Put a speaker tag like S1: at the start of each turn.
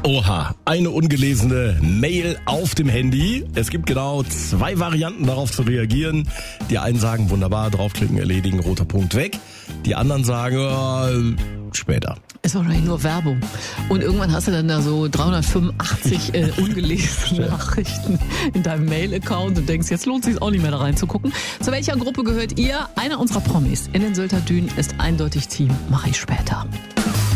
S1: Oha, eine ungelesene Mail auf dem Handy. Es gibt genau 2 Varianten, darauf zu reagieren. Die einen sagen, wunderbar, draufklicken, erledigen, roter Punkt weg. Die anderen sagen, später.
S2: Ist wahrscheinlich nur Werbung. Und irgendwann hast du dann da so 385 ungelesene Nachrichten in deinem Mail-Account und denkst, jetzt lohnt es sich auch nicht mehr da reinzugucken. Zu welcher Gruppe gehört ihr? Einer unserer Promis in den Sylter Dünen ist eindeutig Team Mach ich später.